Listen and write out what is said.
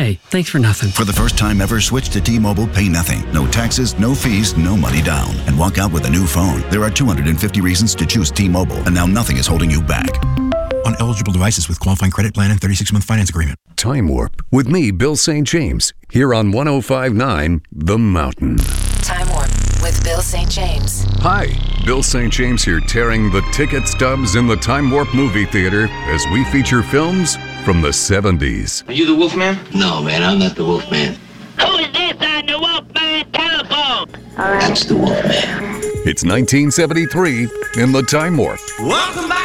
Hey, thanks for nothing. For the first time ever, switch to T-Mobile Pay Nothing. No taxes, no fees, no money down. And walk out with a new phone. There are 250 reasons to choose T-Mobile, and now nothing is holding you back. On eligible devices with qualifying credit plan and 36-month finance agreement. Time Warp with me, Bill St. James, here on 105.9 The Mountain. Time Warp with Bill St. James. Hi, Bill St. James here, tearing the ticket stubs in the Time Warp movie theater as we feature films from the 70s. Are you the Wolfman? No, man, I'm not the Wolfman. Who is this on the Wolfman telephone? That's the Wolfman. It's 1973 in the Time Warp. Welcome back